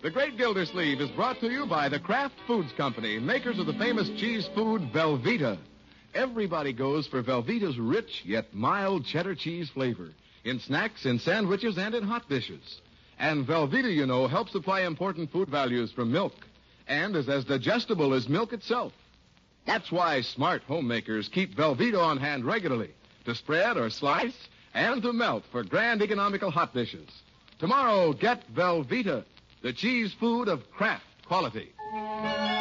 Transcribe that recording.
The Great Gildersleeve is brought to you by the Kraft Foods Company, makers of the famous cheese food Velveeta. Everybody goes for Velveeta's rich yet mild cheddar cheese flavor in snacks, in sandwiches, and in hot dishes. And Velveeta, you know, helps supply important food values from milk and is as digestible as milk itself. That's why smart homemakers keep Velveeta on hand regularly to spread or slice and to melt for grand economical hot dishes. Tomorrow, get Velveeta, the cheese food of Kraft quality.